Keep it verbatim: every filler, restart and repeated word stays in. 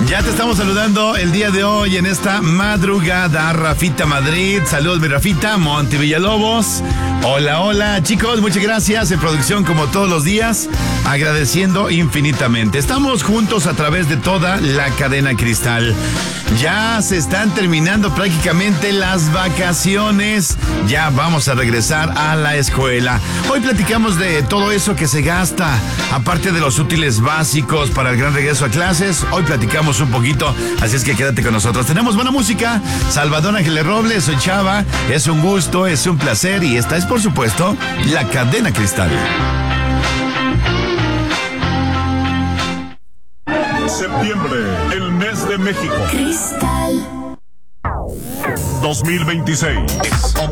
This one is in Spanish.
Ya te estamos saludando el día de hoy en esta madrugada, Rafita Madrid. Saludos, mi Rafita. Monte Villalobos. Hola, hola, chicos. Muchas gracias. En producción, como todos los días, agradeciendo infinitamente. Estamos juntos a través de toda la cadena Cristal. Ya se están terminando prácticamente las vacaciones. Ya vamos a regresar a la escuela. Hoy platicamos de todo eso que se gasta, aparte de los útiles básicos para el gran regreso a clases. Hoy platicamos un poquito, así es que quédate con nosotros. Tenemos buena música. Salvador Ángeles Robles, soy Chava. Es un gusto, es un placer y esta es, por supuesto, la cadena Cristal. Septiembre, el mes de México. Cristal. dos mil veintiséis.